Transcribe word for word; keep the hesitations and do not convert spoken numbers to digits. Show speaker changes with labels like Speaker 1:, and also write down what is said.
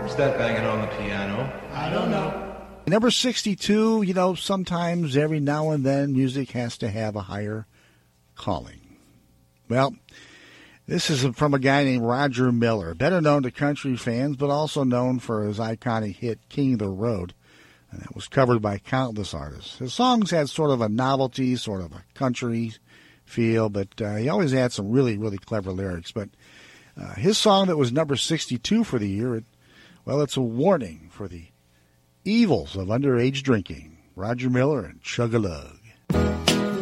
Speaker 1: Who's that banging on the piano?
Speaker 2: I don't know.
Speaker 3: Number sixty-two, you know, sometimes every now and then music has to have a higher calling. Well, this is from a guy named Roger Miller, better known to country fans, but also known for his iconic hit King of the Road. And that was covered by countless artists. His songs had sort of a novelty, sort of a country feel, but uh, he always had some really, really clever lyrics. But uh, his song that was number sixty-two for the year, it, well, it's a warning for the evils of underage drinking. Roger Miller and Chug-a-Lug.